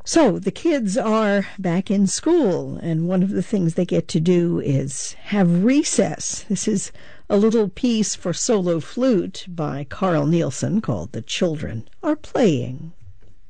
So the kids are back in school, and one of the things they get to do is have recess. This is a little piece for solo flute by Carl Nielsen called "The Children Are Playing."